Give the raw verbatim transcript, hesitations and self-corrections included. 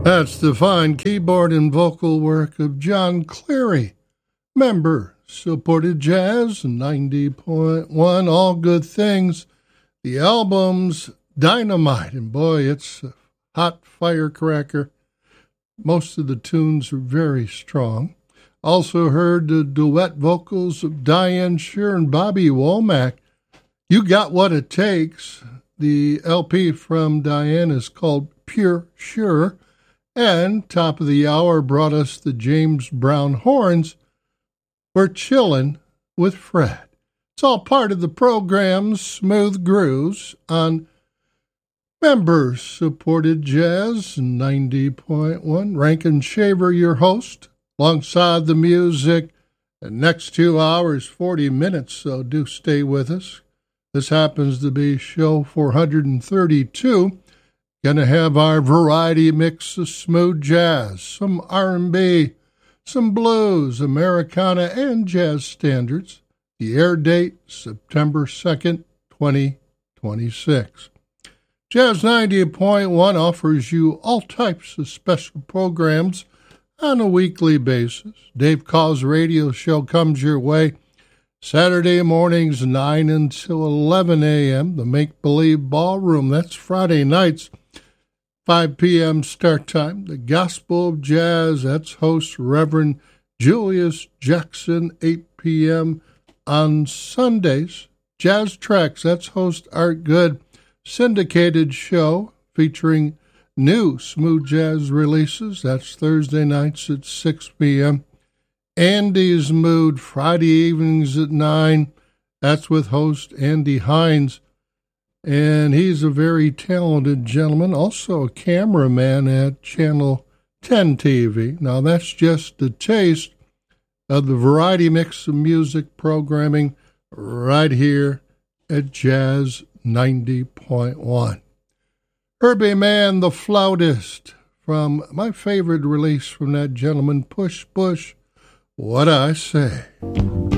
That's the fine keyboard and vocal work of John Cleary, member supported Jazz ninety point one, all good things. The album's dynamite, and boy, it's a hot firecracker. Most of the tunes are very strong. Also heard the duet vocals of Diane Shure and Bobby Womack. You Got What It Takes. The L P from Diane is called Pure Sure. And top of the hour brought us the James Brown Horns. We're chillin' with Fred. It's all part of the program's Smooth Grooves on member-supported Jazz ninety point one. Rankin Shaver, your host, alongside the music. The next two hours, forty minutes, so do stay with us. This happens to be show four hundred thirty-two. Going to have our variety mix of smooth jazz, some R and B, some blues, Americana, and jazz standards. The air date, September second, twenty twenty-six. Jazz ninety point one offers you all types of special programs on a weekly basis. Dave Caw's radio show comes your way Saturday mornings, nine until eleven a.m. The Make Believe Ballroom, that's Friday nights, five p.m. start time. The Gospel of Jazz, that's host Reverend Julius Jackson, eight p.m. on Sundays. Jazz Tracks, that's host Art Good. Syndicated show featuring new smooth jazz releases. That's Thursday nights at six p.m. Andy's Mood, Friday evenings at nine. That's with host Andy Hines. And he's a very talented gentleman, also a cameraman at Channel ten T V. Now, that's just a taste of the variety mix of music programming right here at Jazz ninety point one. Herbie Mann, the Flautist, from my favorite release from that gentleman, Push Push, What I Say.